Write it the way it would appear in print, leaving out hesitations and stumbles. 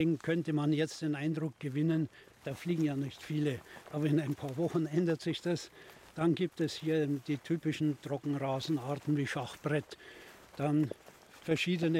Könnte man jetzt den Eindruck gewinnen, da fliegen ja nicht viele. Aber in ein paar Wochen ändert sich das. Dann gibt es hier die typischen Trockenrasenarten wie Schachbrett, dann verschiedene